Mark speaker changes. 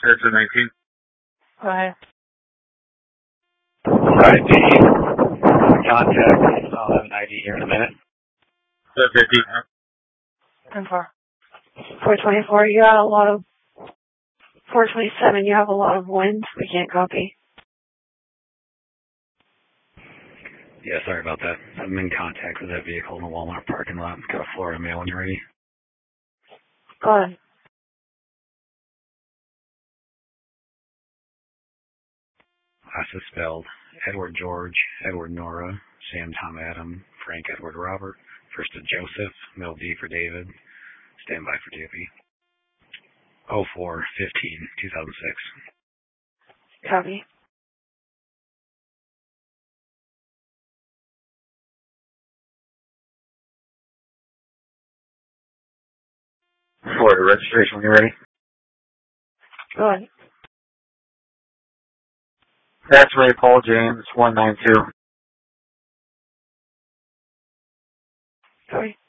Speaker 1: That's a 19.
Speaker 2: Go ahead.
Speaker 3: Alright, contact. I'll have an ID here in a minute.
Speaker 1: 50.
Speaker 2: And for 424, you got a lot of 427, you have a lot of wind. We can't copy.
Speaker 3: Yeah, sorry about that. I'm in contact with that vehicle in the Walmart parking lot. Got a Florida mail when you're ready.
Speaker 2: Go ahead.
Speaker 3: Last is spelled Edward George, Edward Nora, Sam Tom Adam, Frank Edward Robert. First is Joseph, middle D for David. Stand by for duty. 04-15-2006.
Speaker 2: Copy.
Speaker 1: Florida registration when you're ready.
Speaker 2: Go ahead.
Speaker 1: That's Ray Paul James, 192.
Speaker 2: Sorry.